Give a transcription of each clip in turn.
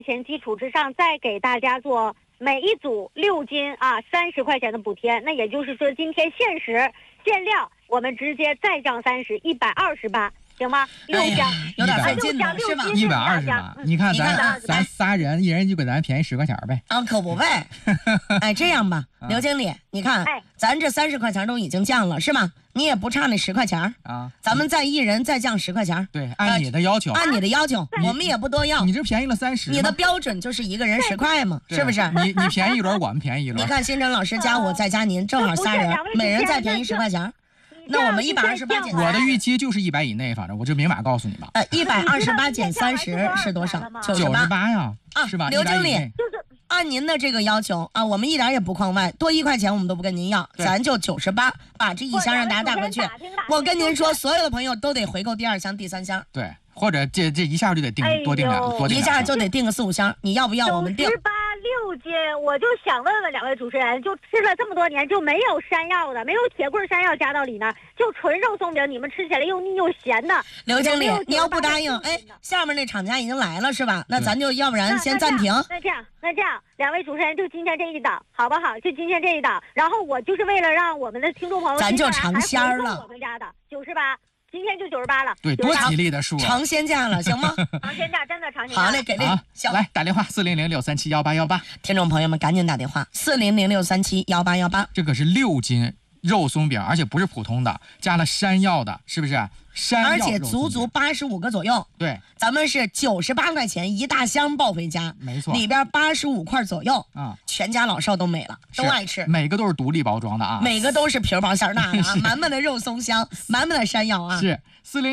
钱基础之上，再给大家做每一组6斤啊30块钱的补贴。那也就是说，今天限时限量，我们直接再降30，128，行吗？6箱有点费劲呢，是吧 ？128，你看咱仨人，一人就给咱便宜10块钱呗。 啊，可不呗。哎，这样吧，刘经理，你看，咱这30块钱都已经降了，是吧？你也不差那10块钱啊，咱们再一人再降10块钱。 对，按你的要求， 按你的要求，我们也不多要。 你这便宜了30， 你的标准就是一个人10块嘛，是不是？ 你便宜一轮，我们便宜一轮。 你看，星辰老师加我再加您，正好仨人，每人再便宜10块钱。那我们128减， 我的预期就是100以内，反正我就明码告诉你吧。 128减30是多少？98 呀，是吧？ 刘经理，按您的这个要求啊，我们一点也不框外，多1块钱我们都不跟您要，咱就98，把这1箱让大家带回去。我跟您说，所有的朋友都得回购第2箱、第3箱。 对，或者这一下就得多订2， 一下就得订个4、5箱，你要不要？我们订。 6斤，我就想问问2位主持人，就吃了这么多年，就没有山药的，没有铁棍山药加到里面，就纯肉松饼，你们吃起来又腻又咸的。 刘经理，你要不答应，下面那厂家已经来了是吧？那咱就要不然先暂停。 那这样，2位主持人就今天这一档，好不好？就今天这一档，然后我就是为了让我们的听众朋友， 咱就尝鲜了。 我们家的98。今天就98了， 对，多吉利的数， 尝鲜价了，行吗？ 尝鲜价，真的尝鲜价。 好嘞，给力！ 来打电话400-637-1818， 听众朋友们赶紧打电话400-637-1818。 这可是6斤肉松饼，而且不是普通的，加了山药的，是不是？ 而且足85个左右。 对， 咱们是98块钱一大箱抱回家， 没错， 里边85块左右啊，全家老少都美了，都爱吃。 每个都是独立包装的啊， 每个都是皮薄馅大的啊，满满的肉松香，满满的山药啊。 是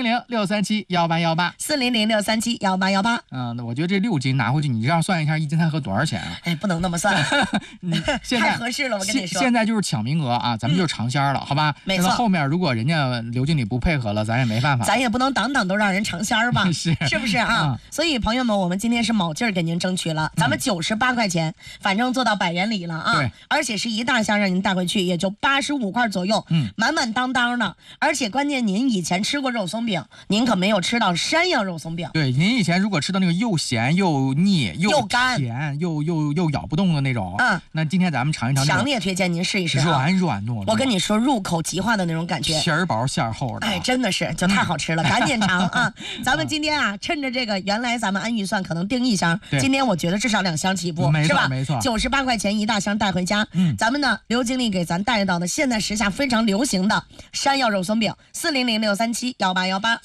400-637-1818 400-637-1818。 那我觉得这6斤拿回去，你这样算一下，1斤才合多少钱啊？ 不能那么算，太合适了，我跟你说。 现在就是抢名额啊，咱们就是尝鲜了，好吧？ 没错。 后面如果人家刘经理不配合了，咱也没办法。 咱也不能档档都让人尝鲜吧？是不是啊？所以朋友们，我们今天是卯劲儿给您争取了，咱们98块钱，反正做到100元里了啊！ 对， 而且是一大箱让您带回去，也就85块左右，满满当当的。而且关键您以前吃过肉松饼，您可没有吃到山药肉松饼。 对，您以前如果吃到那个又咸又腻又干甜又咬不动的那种，那今天咱们尝一尝， 强烈推荐您试一试， 软糯。 我跟你说，入口即化的那种感觉， 皮儿薄馅儿厚的， 真的是就太好吃了，赶紧尝啊！咱们今天啊，趁着这个，原来咱们按预算可能订1箱，今天我觉得至少2箱起步，是吧？ 没错 ，98块钱一大箱带回家。咱们呢，刘经理给咱带到的现在时下非常流行的山药肉松饼，400-637-1818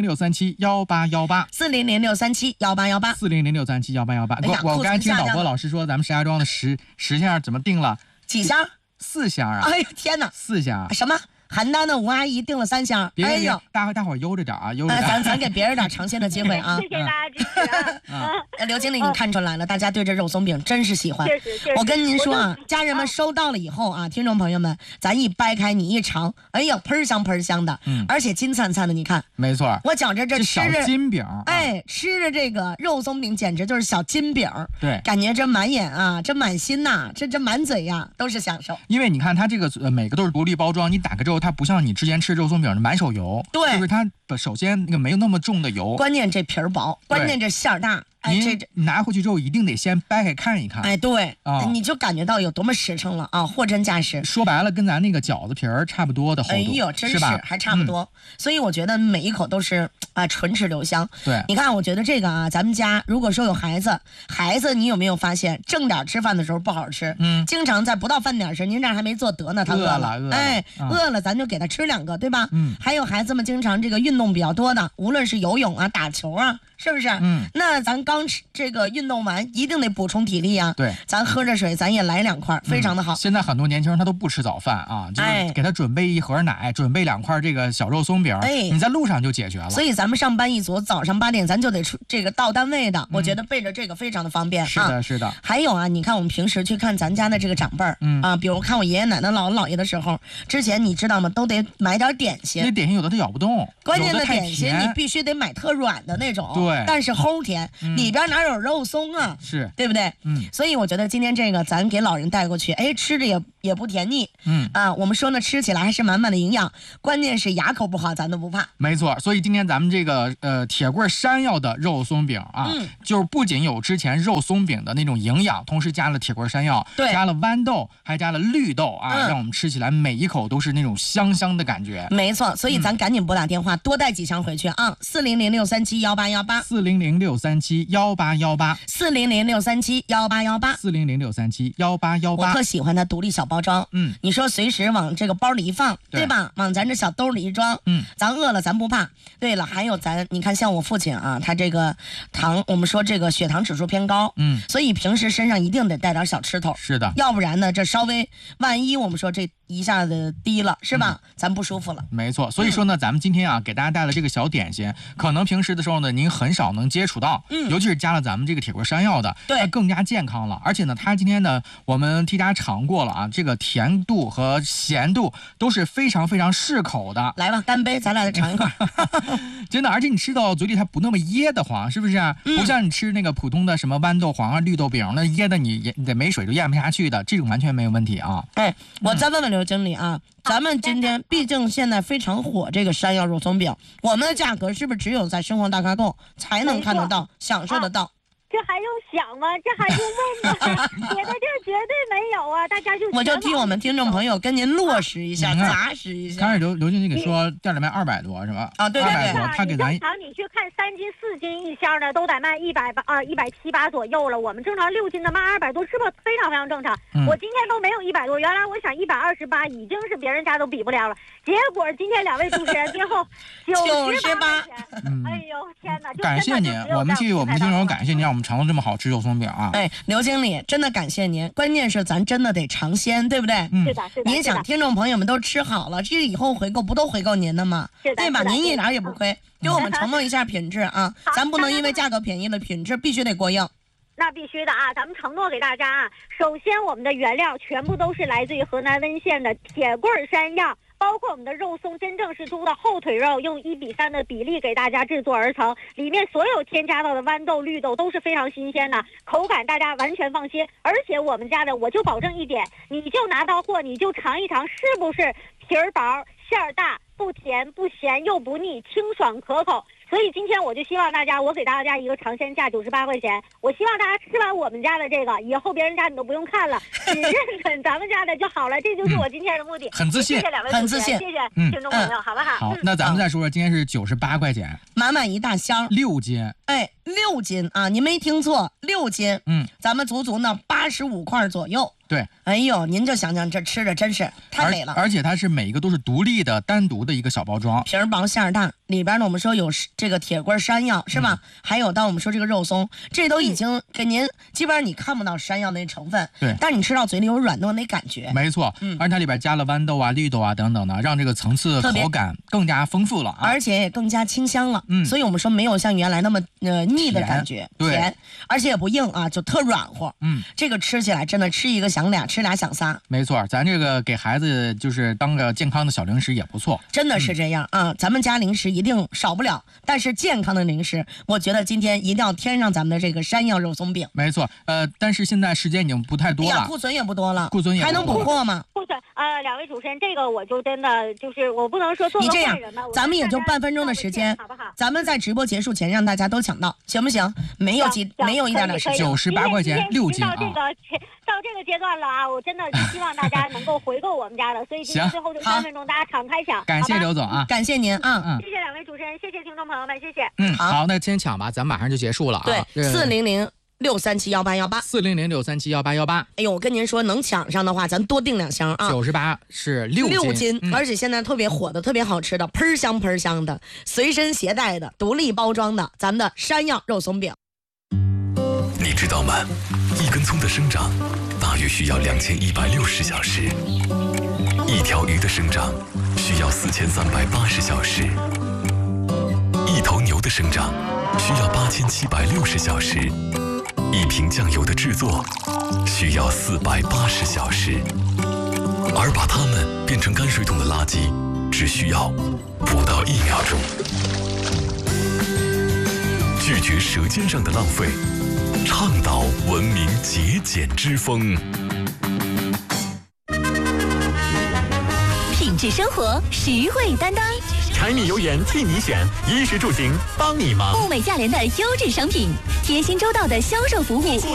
400-637-1818 400-637-1818 400-637-1818。我刚才听导播老师说，咱们石家庄的10箱怎么定了？ 几箱 ？4箱啊！ 哎呦天哪 ！4箱？ 什么？邯郸的吴阿姨订了3箱， 哎呦，大伙儿悠着点啊，悠着点。 咱给别人点尝鲜的机会啊！ 谢谢大家支持。 刘经理，你看出来了，大家对这肉松饼真是喜欢。 确实。 我跟您说啊，家人们收到了以后啊，听众朋友们，咱一掰开你一尝，哎呀，喷香的，而且金灿灿的，你看。 没错。 我觉着这小金饼， 吃着这个肉松饼简直就是小金饼。 对， 感觉这满眼啊，这满心呐，这满嘴呀都是享受。 因为你看它这个每个都是独立包装，你打开之后。它不像你之前吃肉松饼的满手油， 对， 就是它首先那个没有那么重的油， 关键这皮儿薄，关键这馅儿大。 您拿回去之后一定得先掰开看一看。 对你就感觉到有多么实诚了啊，货真价实。 说白了，跟咱那个饺子皮儿差不多的厚度。 哎呦，真是还差不多。所以我觉得每一口都是唇齿留香。 对， 你看，我觉得这个啊，咱们家如果说有孩子，你有没有发现正点吃饭的时候不好吃？经常在不到饭点时，您这还没做得呢，他饿了，饿了咱就给他吃2个，对吧？还有孩子们经常这个运动比较多的，无论是游泳啊、打球啊。是不是？那咱刚吃这个运动完，一定得补充体力啊。 对， 咱喝着水，咱也来2块，非常的好。 现在很多年轻人他都不吃早饭啊，就是给他准备1盒奶，准备2块这个小肉松饼，你在路上就解决了。 所以咱们上班一族，早上8点咱就得出这个到单位的，我觉得备着这个非常的方便。 是的，是的。 还有啊，你看我们平时去看咱家的这个长辈儿，比如看我爷爷奶奶、姥姥姥爷的时候，之前你知道吗？都得买点点心。 那点心有的他咬不动， 关键的点心你必须得买特软的那种。 对， 但是齁甜，里边哪有肉松啊？ 是， 对不对？所以我觉得今天这个咱给老人带过去，哎，吃着也不甜腻。我们说呢，吃起来还是满满的营养，关键是牙口不好，咱都不怕。 没错，所以今天咱们这个铁棍山药的肉松饼啊，就是不仅有之前肉松饼的那种营养，同时加了铁棍山药，加了豌豆，还加了绿豆啊，让我们吃起来每一口都是那种香香的感觉。 没错，所以咱赶紧拨打电话，多带几箱回去啊！40063718818，400637188，400637188，400637188，400637188。我特喜欢它独立小包装，你说随时往这个包里一放，对吧？往咱这小兜里一装，咱饿了咱不怕。对了，还有你看像我父亲啊，他这个我们说这个血糖指数偏高，所以平时身上一定得带点小吃头， 是的， 要不然呢，这稍微万一我们说这一下子低了，是吧？咱不舒服了。 没错，所以说呢，咱们今天啊，给大家带了这个小点心，可能平时的时候呢，您很少能接触到，尤其是加了咱们这个铁棍山药的， 对， 更加健康了。而且呢，它今天呢，我们替大家尝过了啊，这个甜度和咸度都是非常非常适口的。 来吧，干杯，咱俩再尝一块。 真的，而且你吃到嘴里它不那么噎得慌，是不是？不像你吃那个普通的什么豌豆黄啊、绿豆饼，那噎的你得没水都咽不下去的，这种完全没有问题啊。 哎，我再问问刘经理啊，咱们今天毕竟现在非常火这个山药肉松饼，我们的价格是不是只有在生活大咖购才能看得到、享受得到？ 这还用想吗？这还用问吗？别的地儿绝对没有啊！大家就我就替我们听众朋友跟您落实一下、砸实一下。 刚才刘经理给说店里卖200多是吧？ 啊，对对对， 他给咱正常你去看3斤4斤一箱的都得卖170-180左右了，我们正常6斤的卖200多，是不是非常非常正常？我今天都没有100多，原来我想128已经是别人家都比不了了，结果今天2位主持人最后98。哎呦天哪！ 感谢您，我们替我们听众感谢您，让我们尝到这么好吃肉松饼啊！ 哎，刘经理，真的感谢您。关键是咱真的得尝鲜，对不对？ 是的，是的。 您想，听众朋友们都吃好了，这以后回购不都回购您的吗？对吧？您一点也不亏，给我们承诺一下品质啊！咱不能因为价格便宜了，品质必须得过硬。 那必须的啊！咱们承诺给大家啊，首先我们的原料全部都是来自于河南温县的铁棍山药。包括我们的肉松真正是猪的后腿肉，用1:3的比例给大家制作而成，里面所有添加到的豌豆、绿豆都是非常新鲜的，口感大家完全放心。而且我们家的我就保证一点，你就拿到货，你就尝一尝，是不是皮儿薄、馅儿大，不甜不咸又不腻，清爽可口。所以今天我就希望大家，我给大家一个尝鲜价98块钱，我希望大家吃完我们家的这个以后，别人家你都不用看了，只认准咱们家的就好了，这就是我今天的目的。 很自信， 谢谢两位主持人，谢谢听众朋友，好不好？ 好，那咱们再说说，今天是98块钱， 满满一大箱 ，6斤。 哎，6斤啊，您没听错，6斤。咱们足足呢85块左右。 对， 哎呦，您就想想这吃着真是太美了， 而且它是每一个都是独立的、单独的一个小包装， 皮儿薄馅儿大，里边呢我们说有这个铁棍山药是吧？还有到我们说这个肉松，这都已经给您基本上你看不到山药那成分， 对， 但你吃到嘴里有软糯那感觉， 没错，而且它里边加了豌豆啊、绿豆啊等等的，让这个层次口感更加丰富了啊， 而且也更加清香了，所以我们说没有像原来那么腻的感觉，甜，而且也不硬啊，就特软和，这个吃起来真的吃一个想俩，吃俩想仨。 没错，咱这个给孩子就是当个健康的小零食也不错， 真的是这样啊！咱们家零食一定少不了，但是健康的零食，我觉得今天一定要添上咱们的这个山药肉松饼。 没错，但是现在时间已经不太多了， 库存也不多了， 库存也还能补货吗？ 库存两位主持人，这个我就真的就是我不能说做个坏人吧， 咱们也就半分钟的时间， 好不好？ 咱们在直播结束前让大家都抢到，行不行？没有一点点时间 ，98块钱6斤啊！ 到这个阶段了啊，我真的希望大家能够回购我们家的，所以今天最后就3分钟，大家敞开抢。 感谢刘总啊， 感谢您啊， 谢谢两位主持人，谢谢听众朋友们，谢谢。 好，那先抢吧，咱马上就结束了啊。 对，400-637-1818，400-637-1818。哎呦，我跟您说，能抢上的话，咱多订2箱啊。 98是6斤， 而且现在特别火的、特别好吃的、喷香喷香的、随身携带的、独立包装的，咱们的山药肉松饼。 你知道吗？一根葱的生长大约需要2160小时，一条鱼的生长需要4380小时，一头牛的生长需要8760小时，一瓶酱油的制作需要480小时，而把它们变成泔水桶的垃圾只需要不到1秒钟。 拒绝舌尖上的浪费，倡导文明节俭之风。 品质生活，实惠担当。 柴米油盐替你选，衣食住行帮你忙。 物美价廉的优质商品，贴心周到的销售服务。